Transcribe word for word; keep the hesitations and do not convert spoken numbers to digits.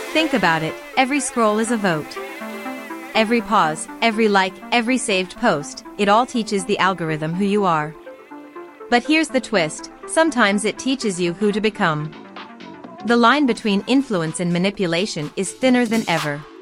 Think about it, every scroll is a vote. Every pause, every like, every saved post, it all teaches the algorithm who you are. But here's the twist, sometimes it teaches you who to become. The line between influence and manipulation is thinner than ever.